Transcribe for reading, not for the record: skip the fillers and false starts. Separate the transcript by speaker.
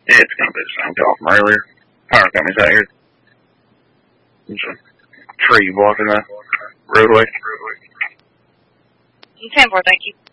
Speaker 1: Yeah, it's gonna be the same call from earlier. Power company's out here. There's a tree blocking the roadway.
Speaker 2: 10-4, thank you.